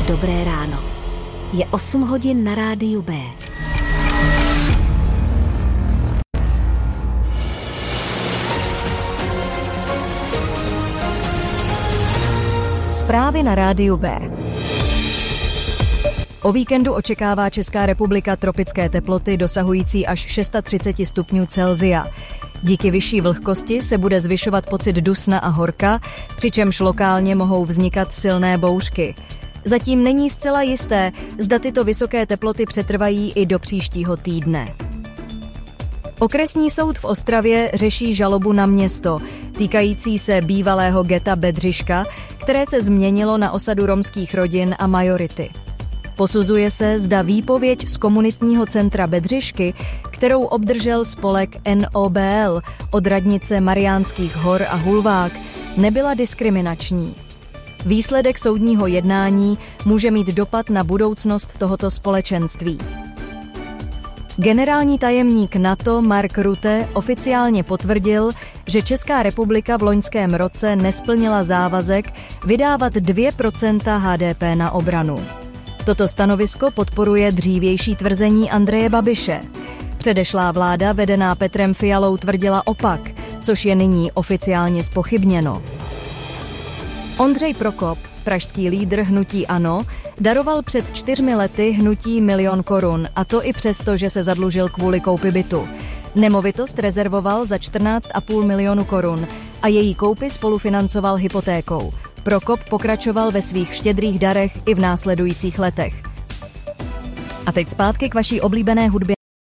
Dobré ráno. Je 8 hodin na rádiu B. Zprávy na rádiu B. O víkendu očekává Česká republika tropické teploty dosahující až 630 stupňů Celsia. Díky vyšší vlhkosti se bude zvyšovat pocit dusna a horka, přičemž lokálně mohou vznikat silné bouřky. Zatím není zcela jisté, zda tyto vysoké teploty přetrvají i do příštího týdne. Okresní soud v Ostravě řeší žalobu na město, týkající se bývalého geta Bedřiška, které se změnilo na osadu romských rodin a majority. Posuzuje se, zda výpověď z komunitního centra Bedřišky, kterou obdržel spolek NOBL od radnice Mariánských hor a Hulvák, nebyla diskriminační. Výsledek soudního jednání může mít dopad na budoucnost tohoto společenství. Generální tajemník NATO Mark Rutte oficiálně potvrdil, že Česká republika v loňském roce nesplnila závazek vydávat 2% HDP na obranu. Toto stanovisko podporuje dřívější tvrzení Andreje Babiše. Předešlá vláda vedená Petrem Fialou tvrdila opak, což je nyní oficiálně zpochybněno. Ondřej Prokop, pražský lídr hnutí ANO, daroval před 4 lety hnutí 1 000 000 korun, a to i přesto, že se zadlužil kvůli koupi bytu. Nemovitost rezervoval za 14,5 milionu korun a její koupi spolufinancoval hypotékou. Prokop pokračoval ve svých štědrých darech i v následujících letech. A teď zpátky k vaší oblíbené hudbě.